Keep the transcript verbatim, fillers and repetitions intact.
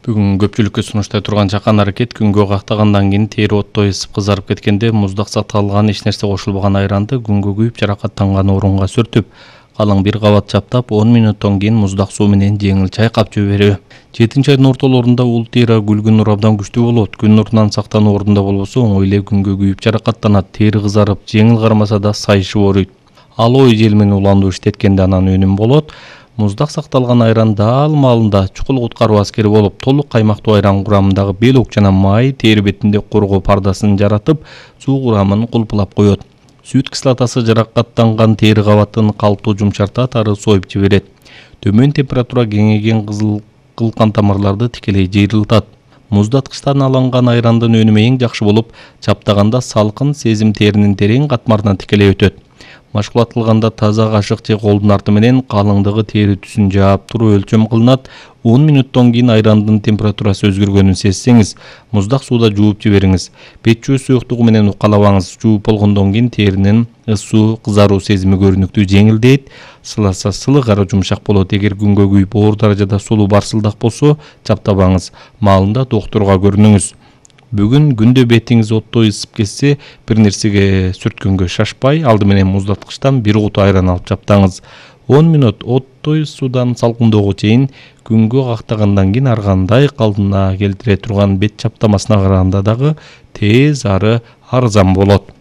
Бүгүн көпчүлүккө сунуштай турган чакан аракет күнгө кактагандан кийин тери оттой ысып кызарып кеткенде муздак сакталган эч нерсе кошулбаган айранды күнгө күйүп жаракаттанган орунга сүртүп, калың бир кабат чаптап он мүнөттөн кийин муздак суу менен жеңил чайкап жиберүү. жетинчи айдын ортолорунда ул тери күлгүн нуру абдан күчтүү болот. Күн нурунан сактануу ордунда болбосо оңой эле күнгө күйүп жаракаттанат, тери кызарып, жеңил кармаса да сайышып ооруйт. Ал ой желмени уландуу иштеткенде анан өнүм болот. Муздак сакталган айран дал маалында чукул куткаруу аскери болуп, толук каймактуу айран курамындагы белок жана май тери бетинде коргоо пардасын жаратып, суу курамын кулпулап коет. Сүт кислотасы жаракаттанган тери кабатын калыптуу жумшартат, ары союп жиберет. Төмөн температура кеңейген кызыл кылкан тамырларды тикелей жыйрылтат. Муздаткычтан алынган айрандын өнүмү эң жакшы болуп, чаптаганда салкын сезим теринин терең катмарына тикелей өтөт. Машкулатталганда таза кашык же колдун арты менен калыңдыгы тери түсүн жаап туруп өлчөм кылынат. он мүнөттөн кийин айрандын температурасы өзгөргөнүн сезсеңиз, муздак сууда жууп жибериңиз. Бет жөө суюктугу менен укалабаңыз. Жууп болгондон кийин теринин ысуу, кызаруу сезими көрүнүктүү жеңилдейт. Сыласа сылык ары жумшак болот. Эгер күнгө күйүп оор даражада сулуу барсылдак болсо, чаптабаңыз. Маалында доктурга көрүнүңүз. Бүгүн күндө бетиңиз оттой ысып кетсе, бир нерсеге сүрткөнгө шашпай, алды менен муздаткычтан бир куту айран алып чаптаңыз. он мүнөт оттой суудан салкындоого чейин күнгө кактагандан кийин ар кандай калдына келтире турган бет чаптамасына караганда дагы тез ары арзан болот.